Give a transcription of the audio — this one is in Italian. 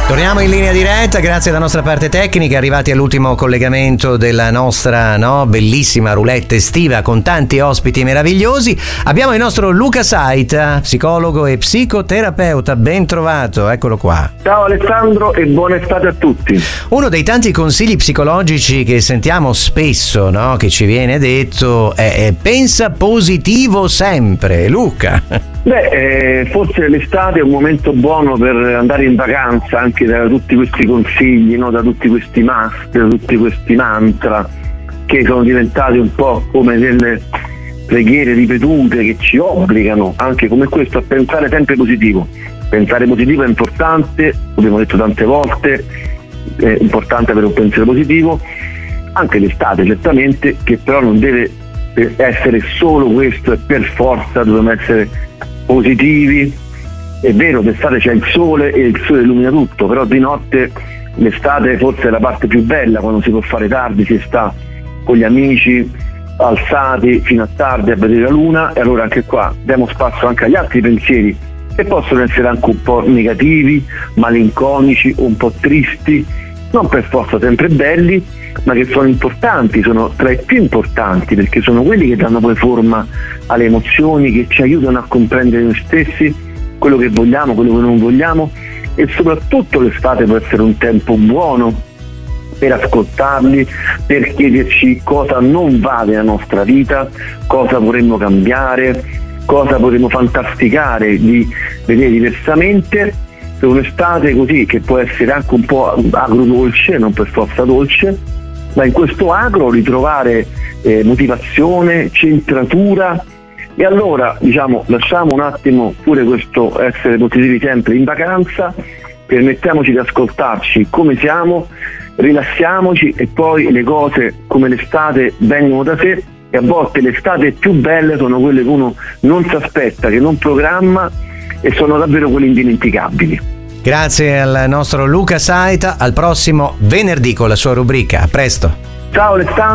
Torniamo in linea diretta, grazie alla nostra parte tecnica, arrivati all'ultimo collegamento della nostra bellissima roulette estiva con tanti ospiti meravigliosi. Abbiamo il nostro Luca Saita, psicologo e psicoterapeuta, ben trovato, eccolo qua. Ciao Alessandro e buona estate a tutti. Uno dei tanti consigli psicologici che sentiamo spesso, che ci viene detto è pensa positivo sempre, Luca. Forse l'estate è un momento buono per andare in vacanza, anche da tutti questi consigli, da tutti questi must, da tutti questi mantra che sono diventati un po' come delle preghiere ripetute che ci obbligano, anche come questo, a pensare sempre positivo. Pensare positivo è importante, l'abbiamo detto tante volte, è importante avere un pensiero positivo, anche l'estate certamente, che però non deve essere solo questo e per forza dobbiamo essere positivi. È vero, d'estate c'è il sole e il sole illumina tutto, però di notte l'estate forse è la parte più bella, quando si può fare tardi, si sta con gli amici alzati fino a tardi a vedere la luna, e allora anche qua diamo spazio anche agli altri pensieri che possono essere anche un po' negativi, malinconici, un po' tristi, non per forza sempre belli, ma che sono importanti, sono tra i più importanti, perché sono quelli che danno poi forma alle emozioni, che ci aiutano a comprendere noi stessi, quello che vogliamo, quello che non vogliamo, e soprattutto l'estate può essere un tempo buono per ascoltarli, per chiederci cosa non va nella nostra vita, cosa vorremmo cambiare, cosa vorremmo fantasticare di vedere diversamente. Per un'estate così, che può essere anche un po' agrodolce, non per forza dolce, ma in questo agro ritrovare motivazione, centratura. E allora lasciamo un attimo pure questo essere positivi sempre in vacanza, permettiamoci di ascoltarci come siamo, rilassiamoci, e poi le cose come l'estate vengono da sé, e a volte le estate più belle sono quelle che uno non si aspetta, che non programma, e sono davvero quelle indimenticabili. Grazie al nostro Luca Saita, al prossimo venerdì con la sua rubrica. A presto. Ciao Alessandro.